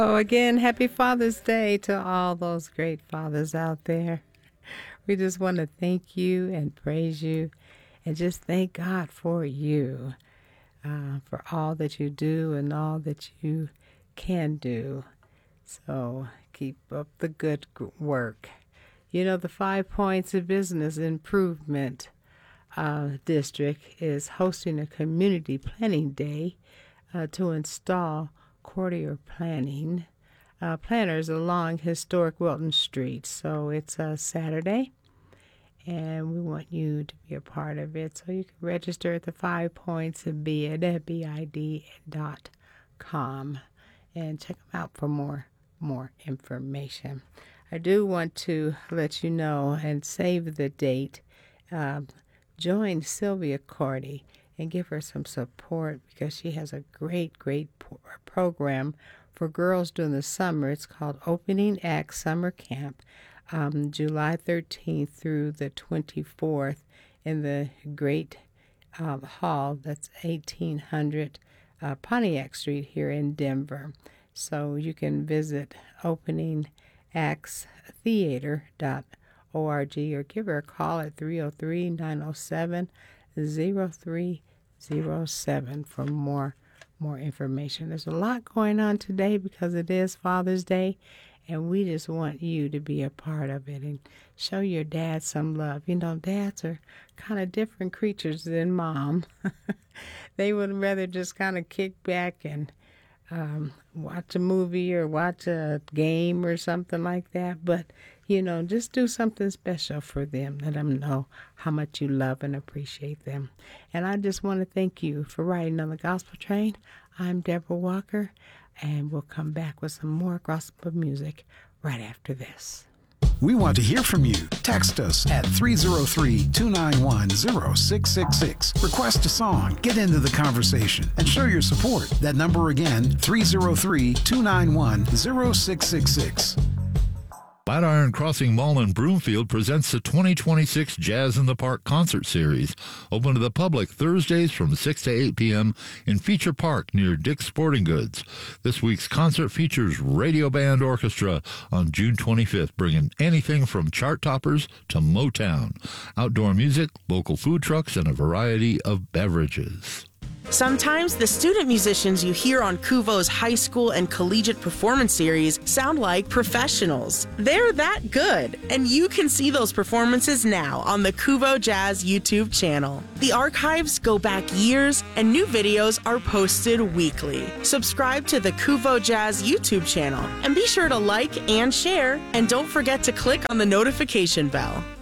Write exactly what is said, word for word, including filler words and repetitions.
Oh, again, happy Father's Day to all those great fathers out there. We just want to thank you and praise you and just thank God for you, uh, for all that you do and all that you can do. So keep up the good work. You know, the Five Points of Business Improvement uh, District is hosting a community planning day uh, to install courtier planning uh, planners along historic Wilton Street. So it's a Saturday, and we want you to be a part of it. So you can register at the Five Points of Bid, B I D dot com, and check them out for more more information. I do want to let you know and save the date. Uh, join Sylvia Cordy and give her some support because she has a great, great po- program for girls during the summer. It's called Opening Act Summer Camp, um, July thirteenth through the twenty-fourth in the Great uh, Hall. That's eighteen hundred uh, Pontiac Street here in Denver. So you can visit opening acts theater dot org or give her a call at three oh three, nine oh seven, oh three oh seven for more more information. There's a lot going on today because it is Father's Day, and we just want you to be a part of it and show your dad some love. You know, dads are kind of different creatures than mom. They would rather just kind of kick back and um, watch a movie or watch a game or something like that. But, you know, just do something special for them. Let them know how much you love and appreciate them. And I just want to thank you for riding on the Gospel Train. I'm Deborah Walker, and we'll come back with some more gospel music right after this. We want to hear from you. Text us at three oh three, two nine one, oh six six six. Request a song, get into the conversation, and show your support. That number again, three oh three, two nine one, oh six six six. Flatiron Crossing Mall in Broomfield presents the twenty twenty-six Jazz in the Park concert series, open to the public Thursdays from six to eight p.m. in Feature Park near Dick's Sporting Goods. This week's concert features Radio Band Orchestra on June twenty-fifth, bringing anything from chart toppers to Motown, outdoor music, local food trucks, and a variety of beverages. Sometimes the student musicians you hear on Kuvo's high school and collegiate performance series sound like professionals. They're that good, and you can see those performances now on the Kuvo Jazz YouTube channel. The archives go back years, and new videos are posted weekly. Subscribe to the Kuvo Jazz YouTube channel, and be sure to like and share, and don't forget to click on the notification bell.